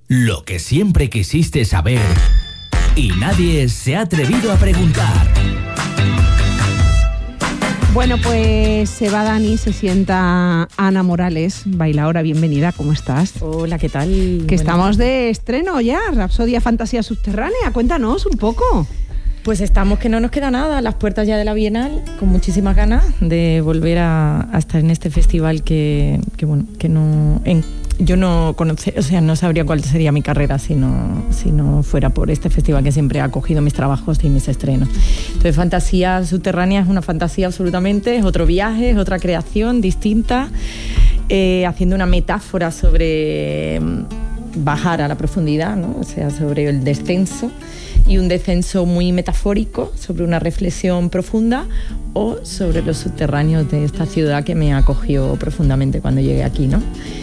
Lo que siempre quisiste saber y nadie se ha atrevido a preguntar. Bueno, pues se va Dani, se sienta Ana Morales, bailaora, bienvenida, ¿cómo estás? Hola, ¿qué tal? Que estamos de estreno ya, Rapsodia Fantasía Subterránea, cuéntanos un poco. Pues estamos que no nos queda nada, a las puertas ya de la Bienal, con muchísimas ganas de volver a estar en este festival que yo no conocía, o sea, no sabría cuál sería mi carrera si no fuera por este festival que siempre ha acogido mis trabajos y mis estrenos. Entonces, Fantasía Subterránea es una fantasía absolutamente, es otro viaje, es otra creación distinta, haciendo una metáfora sobre bajar a la profundidad, ¿no? O sea, sobre el descenso, y un descenso muy metafórico sobre una reflexión profunda o sobre los subterráneos de esta ciudad que me acogió profundamente cuando llegué aquí, ¿no?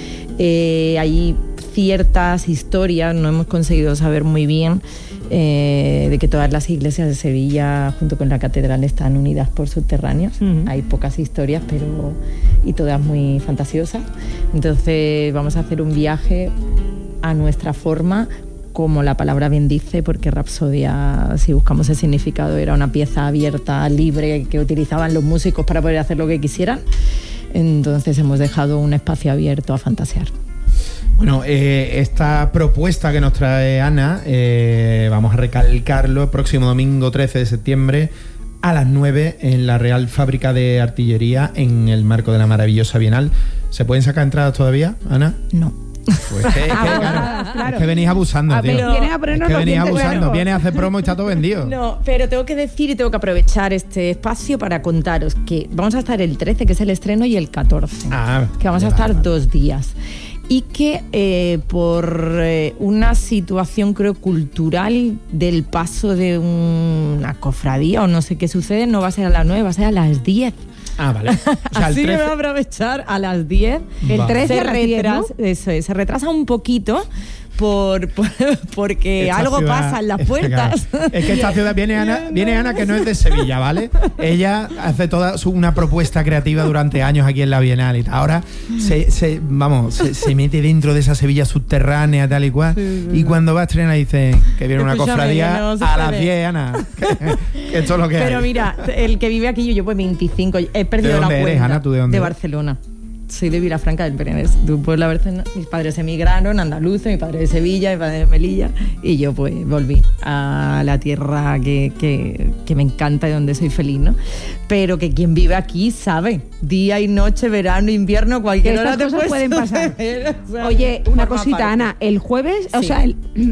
Hay ciertas historias, no hemos conseguido saber muy bien, de que todas las iglesias de Sevilla junto con la catedral están unidas por subterráneos. Hay pocas historias, y todas muy fantasiosas. Entonces vamos a hacer un viaje a nuestra forma, como la palabra bien dice, porque Rapsodia, si buscamos el significado, era una pieza abierta, libre, que utilizaban los músicos para poder hacer lo que quisieran. Entonces hemos dejado un espacio abierto a fantasear. Bueno, esta propuesta que nos trae Ana, vamos a recalcarlo, el próximo domingo 13 de septiembre a las 9 en la Real Fábrica de Artillería, en el marco de la maravillosa Bienal. ¿Se pueden sacar entradas todavía, Ana? No. Pues claro. Es que venís abusando, tío. Vienes a ponernos es que venís abusando, claro. Vienes a hacer promo y está todo vendido. No, pero tengo que decir y tengo que aprovechar este espacio para contaros que vamos a estar el 13, que es el estreno, y el 14, que vamos a estar 2 días. Y que por una situación, creo, cultural del paso de una cofradía o no sé qué sucede, no va a ser a las 9, va a ser a las 10. Ah, vale. O sea, así el 13... que voy a aprovechar a las 10. El 13 a las 10, ¿no? Eso es, se retrasa un poquito porque esta algo ciudad, pasa en las puertas. Es que esta ciudad viene Ana, que no es de Sevilla, ¿vale? Ella hace toda una propuesta creativa durante años aquí en la Bienal y tal. Ahora se mete dentro de esa Sevilla subterránea, tal y cual. Sí. Y cuando va a estrenar dice que viene una cofradía a las 10, Ana. Que esto es lo que Pero hay. Mira, el que vive aquí, yo llevo 25, he perdido la cuenta. ¿De dónde eres, Ana? ¿Tú de dónde? De Barcelona. Soy de Vilafranca del Penedès, de un pueblo de Barcelona. Mis padres emigraron, andaluces, mi padre de Sevilla, mi padre de Melilla, y yo pues volví a la tierra que me encanta y donde soy feliz, ¿no? Pero que quien vive aquí sabe, día y noche, verano, invierno, cualquier hora te pueden pasar. Oye, una cosita, parte. Ana, el jueves, sí. O sea,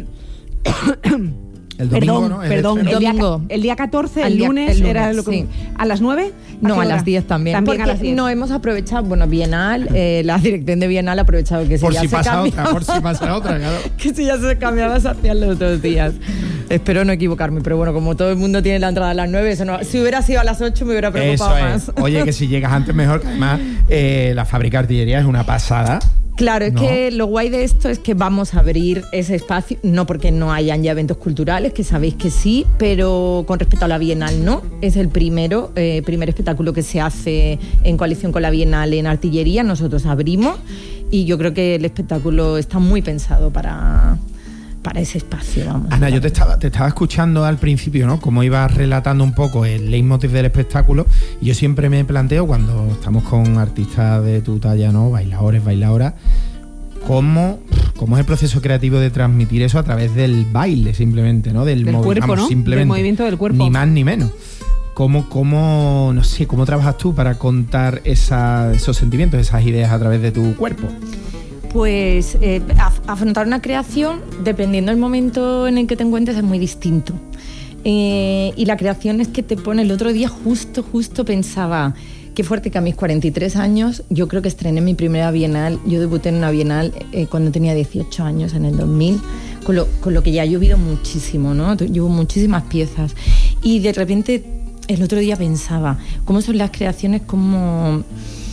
el domingo, perdón, el día 14, el lunes era lo que... Sí. ¿A las 9? No, a las 10 también. También a las 10. No hemos aprovechado, Bienal, la dirección de Bienal ha aprovechado que por si si ya pasa se otra, por si pasa otra, claro. Que si ya se cambiaba, se hacían los 2 días. Espero no equivocarme, pero bueno, como todo el mundo tiene la entrada a las 9, eso no, si hubiera sido a las 8 me hubiera preocupado más. Oye, que si llegas antes mejor, que además la fábrica de artillería es una pasada. Claro, es que lo guay de esto es que vamos a abrir ese espacio, no porque no hayan ya eventos culturales, que sabéis que sí, pero con respecto a la Bienal no. Es el primer espectáculo que se hace en coalición con la Bienal en artillería. Nosotros abrimos y yo creo que el espectáculo está muy pensado para ese espacio, vamos. Ana, yo te estaba escuchando al principio, ¿no? Como ibas relatando un poco el leitmotiv del espectáculo, y yo siempre me planteo, cuando estamos con artistas de tu talla, ¿no? Bailadoras, ¿cómo es el proceso creativo de transmitir eso a través del baile, simplemente, ¿no? Del cuerpo, ¿no? Simplemente, del movimiento del cuerpo. Ni más ni menos. ¿Cómo trabajas tú para contar esos sentimientos, esas ideas a través de tu cuerpo? Pues afrontar una creación, dependiendo del momento en el que te encuentres, es muy distinto. Y la creación es que te pone... El otro día justo pensaba, qué fuerte que a mis 43 años, yo creo que estrené mi primera Bienal. Yo debuté en una Bienal cuando tenía 18 años, en el 2000, con lo que ya ha llovido muchísimo, ¿no? Llevo muchísimas piezas. Y de repente, el otro día pensaba, ¿cómo son las creaciones? ¿Cómo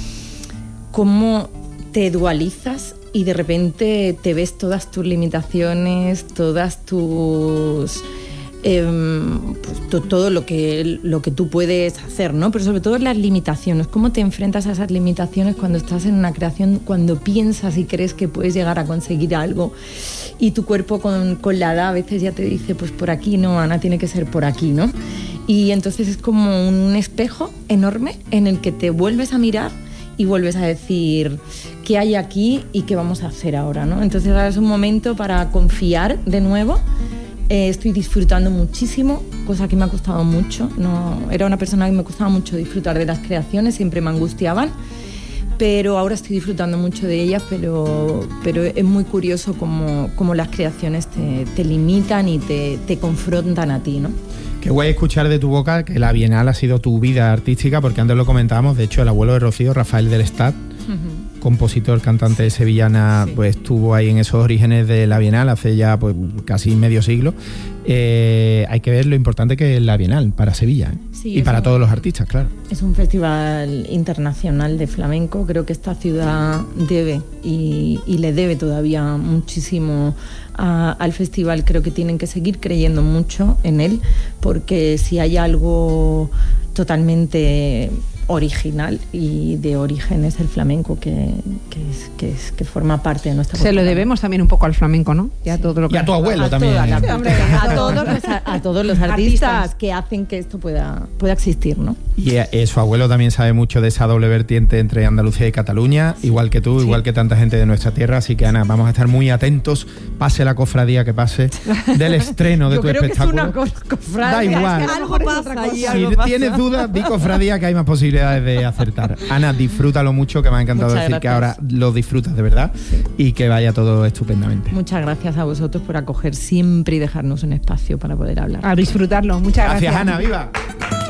te dualizas? Y de repente te ves todas tus limitaciones, todas tus pues todo lo que tú puedes hacer, ¿no? Pero sobre todo las limitaciones, cómo te enfrentas a esas limitaciones cuando estás en una creación, cuando piensas y crees que puedes llegar a conseguir algo y tu cuerpo con la edad a veces ya te dice, pues por aquí no, Ana, tiene que ser por aquí, ¿no? Y entonces es como un espejo enorme en el que te vuelves a mirar y vuelves a decir qué hay aquí y qué vamos a hacer ahora, ¿no? Entonces ahora es un momento para confiar de nuevo. Estoy disfrutando muchísimo, cosa que me ha costado mucho. No, era una persona que me costaba mucho disfrutar de las creaciones, siempre me angustiaban, pero ahora estoy disfrutando mucho de ellas, pero es muy curioso cómo las creaciones te limitan y te confrontan a ti, ¿no? Qué guay escuchar de tu boca que la Bienal ha sido tu vida artística, porque antes lo comentábamos, de hecho el abuelo de Rocío, Rafael del Estat, compositor, cantante sevillana, sí, pues estuvo ahí en esos orígenes de la Bienal hace ya pues casi medio siglo. Hay que ver lo importante que es la Bienal para Sevilla, ¿eh? Sí, y para todos los artistas, claro. Es un festival internacional de flamenco. Creo que esta ciudad debe y le debe todavía muchísimo al festival. Creo que tienen que seguir creyendo mucho en él, porque si hay algo totalmente original y de origen es el flamenco, que forma parte de nuestra cultura. Se lo debemos también un poco al flamenco, ¿no? Y a todo lo que... Y a tu abuelo también. A todos los artistas que hacen que esto pueda existir, ¿no? Y su abuelo también sabe mucho de esa doble vertiente entre Andalucía y Cataluña, igual que tú, sí, igual que tanta gente de nuestra tierra. Así que, Ana, vamos a estar muy atentos, pase la cofradía que pase, del estreno de tu espectáculo. Yo creo que es una cofradía. Da igual. Es que algo pasa ahí, si tienes dudas, di cofradía, que hay más posibilidades de acertar. Ana, disfrútalo mucho, que me ha encantado Muchas decir gracias. Que ahora lo disfrutas de verdad, sí, y que vaya todo estupendamente. Muchas gracias a vosotros por acoger siempre y dejarnos un espacio para poder hablar. A disfrutarlo. Muchas gracias. Gracias, Ana. ¡Viva!